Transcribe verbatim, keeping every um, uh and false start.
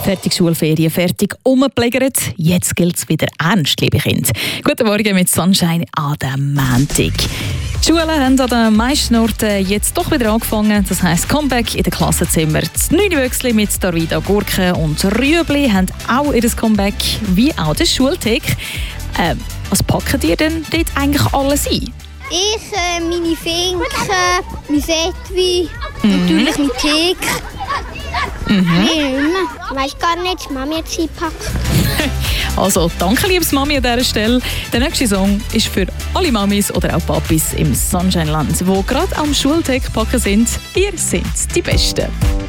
Fertig Schulferien, fertig umgepflegert. Jetzt gilt es wieder ernst, liebe Kinder. Guten Morgen mit Sunshine an dem Montag. Die Schulen haben an den meisten Orten jetzt doch wieder angefangen. Das heisst Comeback in den Klassenzimmern. Die Neunwüchsli mit Darvida Gurke und Rüebli haben auch ihr Comeback, wie auch der Schulthek. Äh, was packen ihr denn dort eigentlich alles ein? Ich, äh, meine Finken, mein Fettwein, mhm. natürlich mein Theke. Mhm. Ich weiss gar nicht, die Mami hat sie gepackt. Also, danke, liebes Mami, an dieser Stelle. Der nächste Song ist für alle Mamis oder auch Papis im Sunshine-Land, die gerade am Schulthek packen sind. Ihr seid die Besten.